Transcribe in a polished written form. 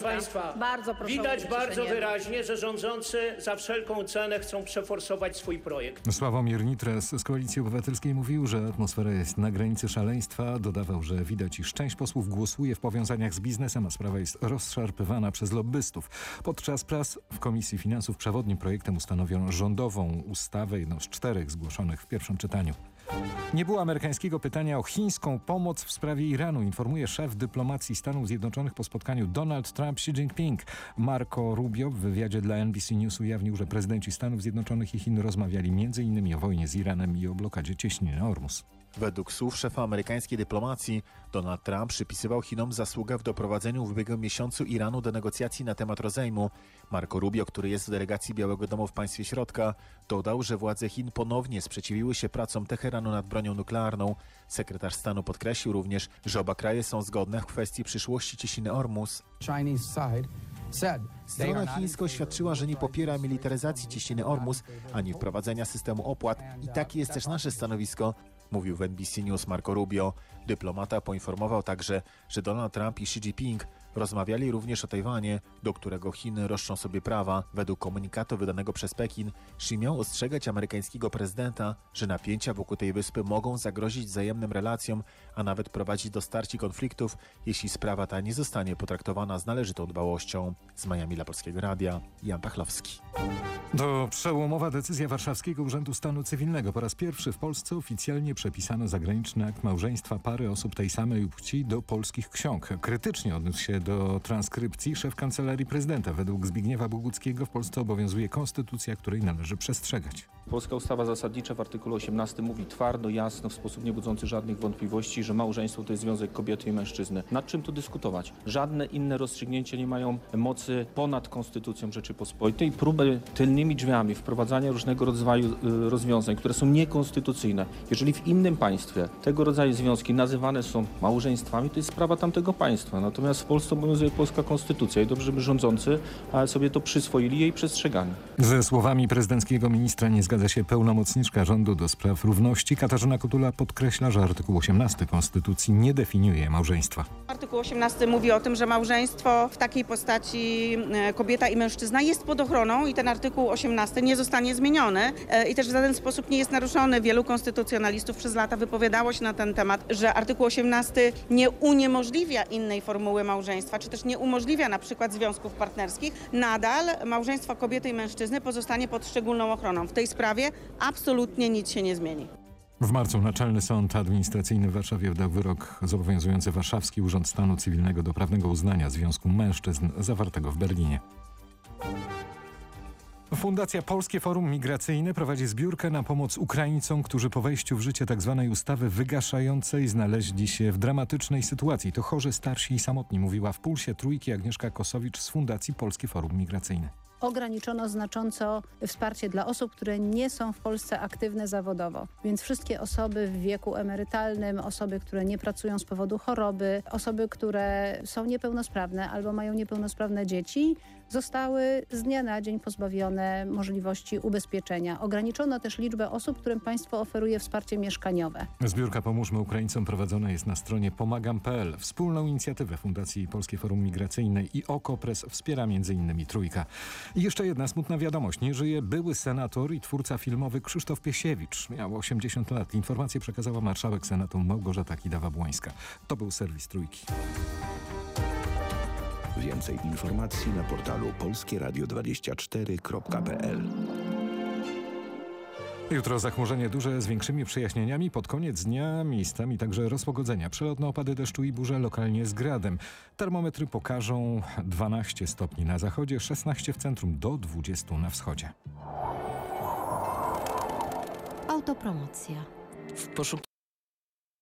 Państwa, Bardzo proszę widać o bardzo wyciszenie. wyraźnie, że rządzący za wszelką cenę chcą przeforsować swój projekt. Sławomir Nitras z Koalicji Obywatelskiej mówił, że atmosfera jest na granicy szaleństwa. Dodawał, że widać, iż część posłów głosuje w powiązaniach z biznesem, a sprawa jest rozszarpywana przez lobbystów. Podczas prac w Komisji Finansów przewodnim projektem ustanowiono rządową ustawę, jedną z 4 zgłoszonych w pierwszym czytaniu. Nie było amerykańskiego pytania o chińską pomoc w sprawie Iranu, informuje szef dyplomacji Stanów Zjednoczonych po spotkaniu Donald Trump-Xi Jinping. Marco Rubio w wywiadzie dla NBC News ujawnił, że prezydenci Stanów Zjednoczonych i Chin rozmawiali m.in. o wojnie z Iranem i o blokadzie cieśniny Ormus. Według słów szefa amerykańskiej dyplomacji, Donald Trump przypisywał Chinom zasługę w doprowadzeniu w ubiegłym miesiącu Iranu do negocjacji na temat rozejmu. Marco Rubio, który jest w delegacji Białego Domu w państwie środka, dodał, że władze Chin ponownie sprzeciwiły się pracom Teheranu nad bronią nuklearną. Sekretarz stanu podkreślił również, że oba kraje są zgodne w kwestii przyszłości cieśniny Ormus. Strona chińska oświadczyła, że nie popiera militaryzacji cieśniny Ormus ani wprowadzenia systemu opłat i takie jest też nasze stanowisko, mówił w NBC News Marco Rubio. Dyplomata poinformował także, że Donald Trump i Xi Jinping rozmawiali również o Tajwanie, do którego Chiny roszczą sobie prawa. Według komunikatu wydanego przez Pekin, Xi miał ostrzegać amerykańskiego prezydenta, że napięcia wokół tej wyspy mogą zagrozić wzajemnym relacjom, a nawet prowadzić do starć i konfliktów, jeśli sprawa ta nie zostanie potraktowana z należytą dbałością. Z Miami dla Polskiego Radia, Jan Pachlowski. To przełomowa decyzja Warszawskiego Urzędu Stanu Cywilnego. Po raz pierwszy w Polsce oficjalnie przepisano zagraniczny akt małżeństwa pary osób tej samej płci do polskich ksiąg. Krytycznie odniósł się do transkrypcji szef Kancelarii Prezydenta. Według Zbigniewa Boguckiego w Polsce obowiązuje konstytucja, której należy przestrzegać. Polska ustawa zasadnicza w artykule 18 mówi twardo, jasno, w sposób niebudzący żadnych wątpliwości, że małżeństwo to jest związek kobiety i mężczyzny. Nad czym tu dyskutować? Żadne inne rozstrzygnięcia nie mają mocy ponad Konstytucją Rzeczypospolitej. Próby tylnymi drzwiami wprowadzania różnego rodzaju rozwiązań, które są niekonstytucyjne. Jeżeli w innym państwie tego rodzaju związki nazywane są małżeństwami, to jest sprawa tamtego państwa. Natomiast w Polsce obowiązuje polska konstytucja i dobrze by rządzący sobie to przyswoili i jej przestrzegali. Ze słowami prezydenckiego ministra nie zgadza się pełnomocniczka rządu do spraw równości. Katarzyna Kotula podkreśla, że artykuł 18 Konstytucji nie definiuje małżeństwa. Artykuł 18 mówi o tym, że małżeństwo w takiej postaci kobieta i mężczyzna jest pod ochroną i ten artykuł 18 nie zostanie zmieniony i też w żaden sposób nie jest naruszony. Wielu konstytucjonalistów przez lata wypowiadało się na ten temat, że artykuł 18 nie uniemożliwia innej formuły małżeństwa, czy też nie umożliwia na przykład związków partnerskich. Nadal małżeństwo kobiety i mężczyzny pozostanie pod szczególną ochroną. W tej sprawie absolutnie nic się nie zmieni. W marcu Naczelny Sąd Administracyjny w Warszawie wydał wyrok zobowiązujący Warszawski Urząd Stanu Cywilnego do prawnego uznania Związku Mężczyzn zawartego w Berlinie. Fundacja Polskie Forum Migracyjne prowadzi zbiórkę na pomoc Ukraińcom, którzy po wejściu w życie tzw. ustawy wygaszającej znaleźli się w dramatycznej sytuacji. To chorzy, starsi i samotni, mówiła w Pulsie Trójki Agnieszka Kosowicz z Fundacji Polskie Forum Migracyjne. Ograniczono znacząco wsparcie dla osób, które nie są w Polsce aktywne zawodowo. Więc wszystkie osoby w wieku emerytalnym, osoby, które nie pracują z powodu choroby, osoby, które są niepełnosprawne albo mają niepełnosprawne dzieci, zostały z dnia na dzień pozbawione możliwości ubezpieczenia. Ograniczono też liczbę osób, którym państwo oferuje wsparcie mieszkaniowe. Zbiórka Pomóżmy Ukraińcom prowadzona jest na stronie pomagam.pl. Wspólną inicjatywę Fundacji Polskie Forum Migracyjne i Okopres wspiera m.in. Trójka. I jeszcze jedna smutna wiadomość. Nie żyje były senator i twórca filmowy Krzysztof Piesiewicz. Miał 80 lat. Informację przekazała marszałek Senatu Małgorzata Kidawa-Błońska. To był serwis Trójki. Więcej informacji na portalu polskieradio24.pl. Jutro zachmurzenie duże z większymi przejaśnieniami. Pod koniec dnia miejscami także rozpogodzenia. Przelotne opady deszczu i burze lokalnie z gradem. Termometry pokażą 12 stopni na zachodzie, 16 w centrum, do 20 na wschodzie. Autopromocja. W poszukiwaniu